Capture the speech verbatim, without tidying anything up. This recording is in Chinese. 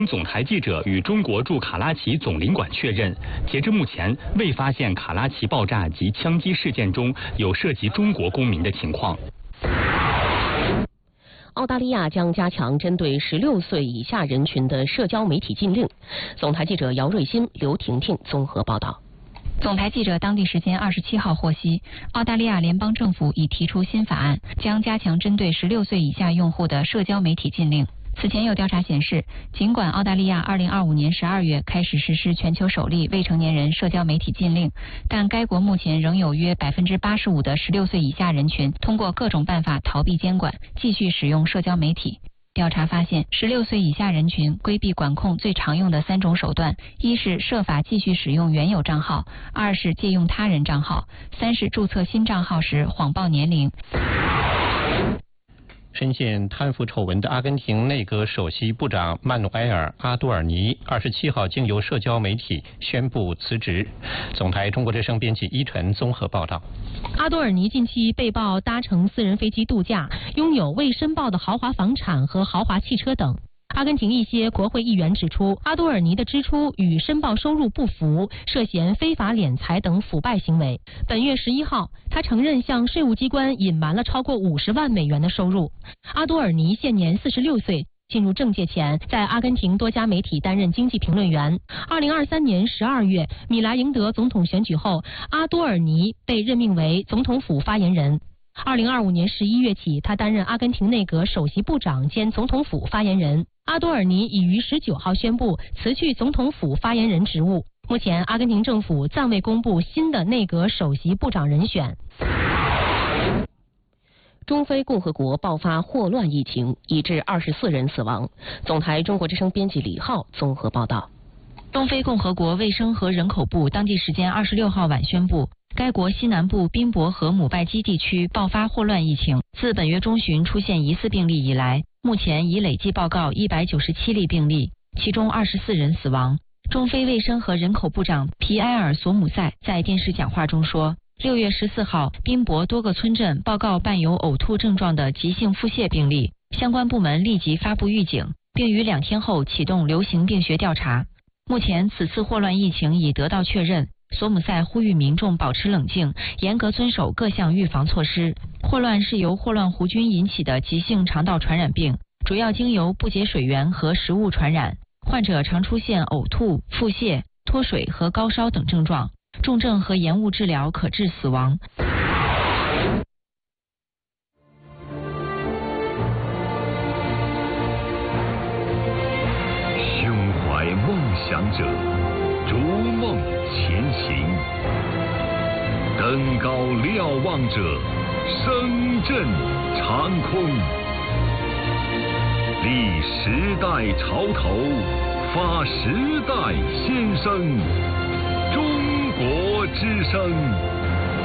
总台记者与中国驻卡拉奇总领馆确认，截至目前未发现卡拉奇爆炸及枪击事件中有涉及中国公民的情况。 澳大利亚将加强针对十六岁以下人群的社交媒体禁令。总台记者姚瑞欣、刘婷婷综合报道。 总台记者当地时间二十七号获悉，澳大利亚联邦政府已提出新法案，将加强针对十六岁以下用户的社交媒体禁令。此前有调查显示，尽管澳大利亚二零二五年十二月开始实施全球首例未成年人社交媒体禁令，但该国目前仍有约百分之八十五的十六岁以下人群通过各种办法逃避监管，继续使用社交媒体。调查发现，十六岁以下人群规避管控最常用的三种手段：一是设法继续使用原有账号；二是借用他人账号；三是注册新账号时谎报年龄。 深陷贪腐丑闻的阿根廷内阁首席部长曼努埃尔·阿多尔尼二十七号经由社交媒体宣布辞职。总台中国之声编辑依晨综合报道。 阿多尔尼近期被曝搭乘私人飞机度假，拥有未申报的豪华房产和豪华汽车等。阿根廷一些国会议员指出，阿多尔尼的支出与申报收入不符，涉嫌非法敛财等腐败行为。本月十一号，他承认向税务机关隐瞒了超过五十万美元的收入。阿多尔尼现年四十六岁。进入政界前，在阿根廷多家媒体担任经济评论员。二零二三年十二月，米莱赢得总统选举后，阿多尔尼被任命为总统府发言人。二零二五年十一月起，他担任阿根廷内阁首席部长兼总统府发言人。阿多尔尼已于十九号宣布辞去总统府发言人职务。目前，阿根廷政府暂未公布新的内阁首席部长人选。中非共和国爆发霍乱疫情，已致二十四人死亡。总台中国之声编辑李浩综合报道。 东非共和国卫生和人口部当地时间二十六号晚宣布，该国西南部宾博和姆拜基地区爆发霍乱疫情。自本月中旬出现疑似病例以来，目前已累计报告一百九十七例病例，其中二十四人死亡。中非卫生和人口部长皮埃尔·索姆塞在电视讲话中说，六月十四号，宾博多个村镇报告伴有呕吐症状的急性腹泻病例，相关部门立即发布预警，并于两天后启动流行病学调查。目前，此次霍乱疫情已得到确认。索姆塞呼吁民众保持冷静，严格遵守各项预防措施。霍乱是由霍乱弧菌引起的急性肠道传染病，主要经由不洁水源和食物传染。患者常出现呕吐、腹泻、脱水和高烧等症状，重症和延误治疗可致死亡。 胸怀梦想者，逐梦前行；登高瞭望者，声震长空。立时代潮头，发时代先声。中国之声。